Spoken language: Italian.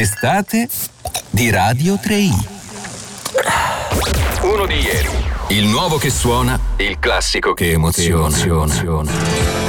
Estate di Radio 3i. Uno di ieri. Il nuovo che suona, il classico che emoziona.